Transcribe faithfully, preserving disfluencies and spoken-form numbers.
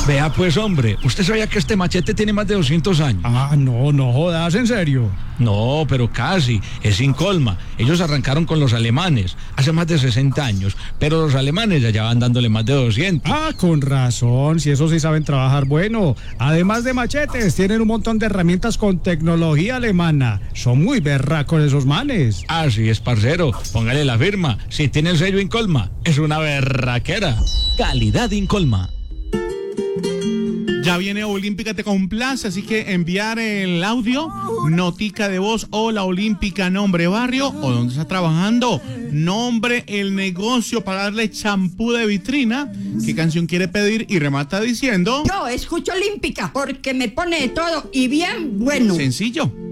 Vea pues, hombre, ¿usted sabía que este machete tiene más de doscientos años? Ah, no, no jodas, ¿en serio? No, pero casi, es Incolma. Ellos arrancaron con los alemanes hace más de sesenta años, pero los alemanes ya van dándole más de doscientos. Ah, con razón, si eso sí saben trabajar bueno. Además de machetes, tienen un montón de herramientas con tecnología alemana. Son muy berracos esos manes. Así es, parcero, póngale la firma. Si tiene el sello Incolma, es una berraquera. Calidad Incolma. Ya viene Olímpica Te Complace, así que enviar el audio, notica de voz, hola Olímpica, nombre, barrio, o dónde está trabajando, nombre, el negocio para darle champú de vitrina, qué canción quiere pedir y remata diciendo... Yo escucho Olímpica porque me pone de todo y bien bueno. Sencillo.